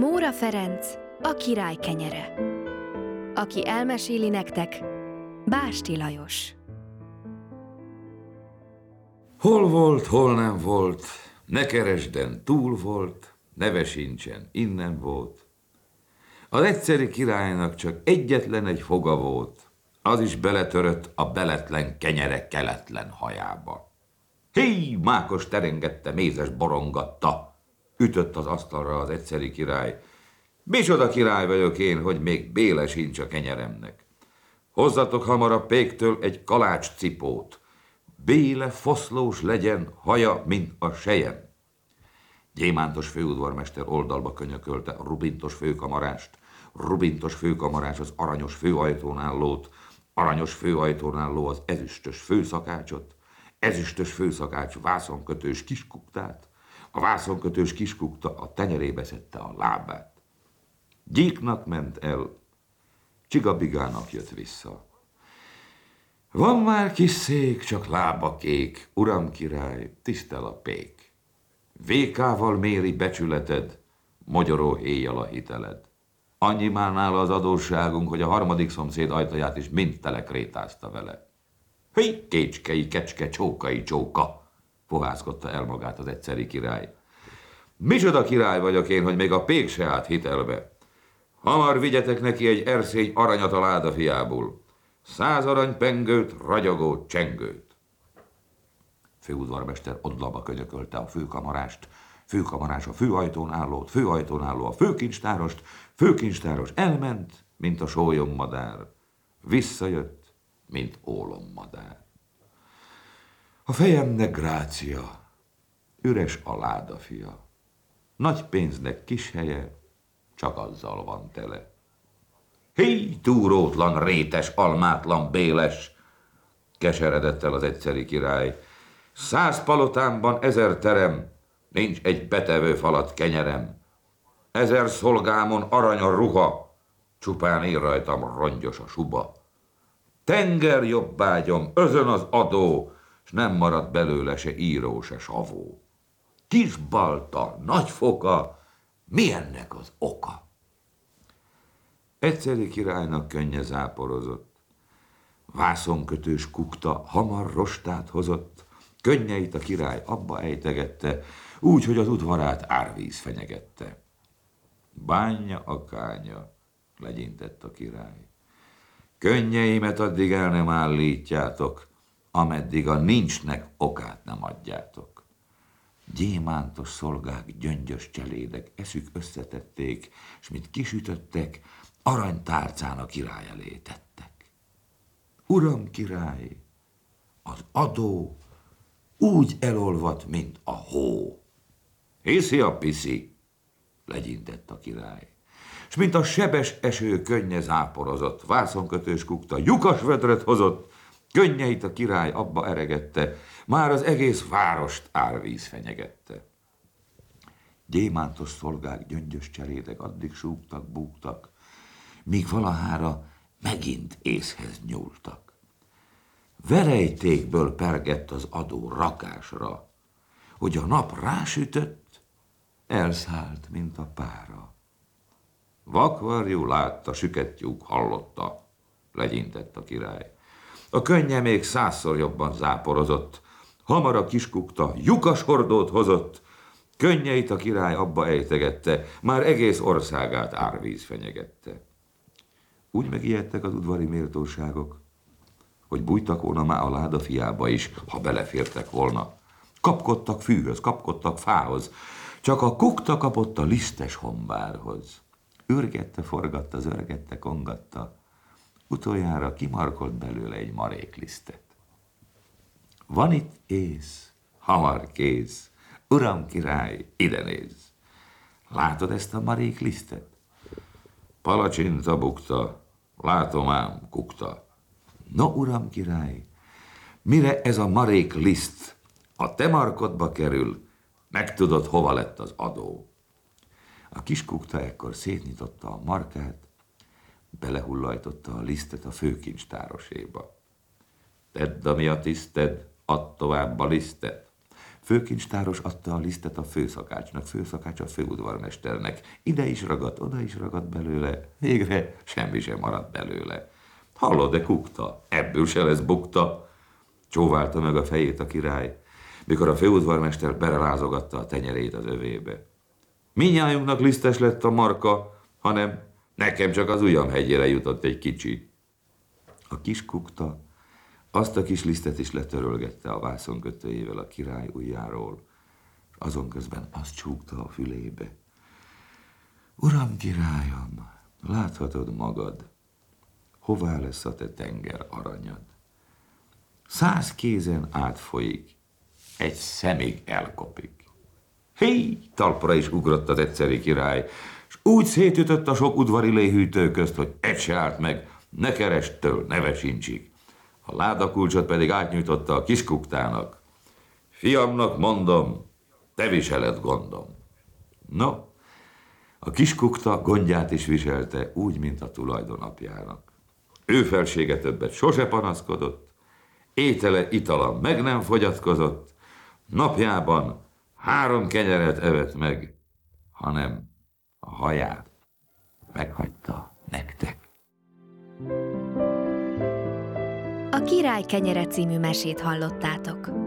Móra Ferenc, a király kenyere. Aki elmeséli nektek, Básti Lajos. Hol volt, hol nem volt, ne keresden, túl volt, neve sincsen, innen volt. Az egyszeri királynak csak egyetlen egy foga volt, az is beletörött a beletlen kenyere keletlen hajába. Hé, mákos terengette, mézes borongatta, ütött az asztalra az egyszeri király. Micsoda király vagyok én, hogy még béle sincs a kenyeremnek. Hozzatok hamarabb péktől egy kalács cipót, béle foszlós legyen, haja, mint a sejem. Gyémántos főudvarmester oldalba könyökölte a rubintos főkamarást, rubintos főkamarás az aranyos főajtón állót, aranyos főajtón álló az ezüstös főszakácsot, ezüstös főszakács vászonkötős kiskuktát, a vászonkötős kiskukta a tenyerébe szedte a lábát. Gyíknak ment el, Csigabigának jött vissza. Van már kis szék, csak lába kék, uram király, tisztel a pék. Vékával méri becsületed, mogyoró éjjel a hiteled. Annyi már nála az adósságunk, hogy a harmadik szomszéd ajtaját is mind telekrétázta vele. Hé, kécskei, kecske, csókai, csóka, fohászkodta el magát az egyszeri király. Micsoda király vagyok én, hogy még a pék se állt hitelbe. Hamar vigyetek neki egy erszény aranyat a ládafiából. 100 aranypengőt, ragyogó csengőt. Főudvarmester oldalba könyökölte a főkamarást, főkamarás a főajtón állót, főajtón álló a főkincstárost, főkincstáros elment, mint a sólyommadár, visszajött, mint ólommadár. A fejemnek grácia, üres a ládafia, nagy pénznek kis helye, csak azzal van tele. Hé, túrótlan, rétes, almátlan, béles, keseredett el az egyszeri király. 100 palotámban 1000 terem, nincs egy betevő falat kenyerem. 1000 szolgámon arany a ruha, csupán én rajtam rongyos a suba. Tenger jobbágyom, özön az adó, s nem marad belőle se író, se savó. Kis balta, nagy foka, mi ennek az oka? Egyszeri királynak könnye záporozott. Vászonkötős kukta hamar rostát hozott, könnyeit a király abba ejtegette, úgy, hogy az udvarát árvíz fenyegette. Bánja a kánya, legyintett a király. Könnyeimet addig el nem állítjátok, ameddig a nincsnek okát nem adjátok. Gyémántos szolgák, gyöngyös cselédek eszük összetették, s mint kisütöttek, aranytárcán a király elé tettek. Uram király, az adó úgy elolvadt, mint a hó. Hiszi a piszi, legyintett a király. S mint a sebes eső könnye záporozott, vászonkötős kukta lyukas vödröt hozott, könnyeit a király abba eregette, már az egész várost árvíz fenyegette. Gyémántos szolgák, gyöngyös cselédek addig súgtak, búgtak, míg valahára megint észhez nyúltak. Verejtékből pergett az adó rakásra, hogy a nap rásütött, elszállt, mint a pára. Vakvarjú látta, sükettyúk hallotta, legyintett a király. A könnye még 100-szor jobban záporozott, hamar a kiskukta lyukas hordót hozott, könnyeit a király abba ejtegette, már egész országát árvíz fenyegette. Úgy megijedtek az udvari méltóságok, hogy bújtak volna már a ládafiába is, ha belefértek volna. Kapkodtak fűhöz, kapkodtak fához, csak a kukta kapott a lisztes hombárhoz. Ürgette, forgatta, zörgette, kongatta, utoljára kimarkolt belőle egy maréklisztet. Van itt ész, hamar kész, uram király, ide nézz. Látod ezt a maréklisztet? Palacsinta bukta, látom ám, kukta. No, uram király, mire ez a marék liszt a te markodba kerül, megtudod, hova lett az adó. A kis kukta ekkor szétnyitotta a markát, belehullajtotta a lisztet a főkincstárosséba. Tedd, ami a tiszted, add tovább a lisztet. Főkincstáros adta a lisztet a főszakácsnak, főszakács a főudvarmesternek. Ide is ragadt, oda is ragadt belőle, végre semmi sem maradt belőle. Hallod-e, kukta? Ebből se lesz bukta. Csóválta meg a fejét a király, mikor a főudvarmester belerázogatta a tenyerét az övébe. Mindnyájunknak lisztes lett a marka, hanem nekem csak az ujjam hegyére jutott egy kicsi. A kis kukta azt a kis lisztet is letörölgette a vászonkötőjével a király ujjáról, és azon közben azt csúgta a fülébe. Uram, királyom, láthatod magad, hová lesz a te tenger aranyad? 100 kézen átfolyik, egy szemig elkopik. Hé, talpra is ugrott az egyszeri király, és úgy szétütött a sok udvari léhűtő közt, hogy egy se állt meg, ne kerestől, neve sincsik. A ládakulcsot pedig átnyújtotta a kiskuktának. Fiamnak mondom, te viseled gondom. No, a kiskukta gondját is viselte, úgy, mint a tulajdonapjának. Ő felsége többet sose panaszkodott, étele, itala meg nem fogyatkozott, napjában 3 kenyeret evett meg, hanem a haját meghagyta nektek. A Király kenyere című mesét hallottátok.